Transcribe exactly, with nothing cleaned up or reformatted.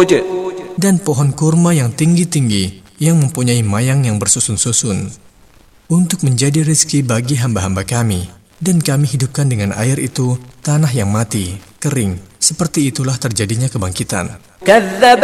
dan pohon kurma yang tinggi-tinggi yang mempunyai mayang yang bersusun-susun, untuk menjadi rezeki bagi hamba-hamba kami. Dan kami hidupkan dengan air itu tanah yang mati, kering. Seperti itulah terjadinya kebangkitan. كذب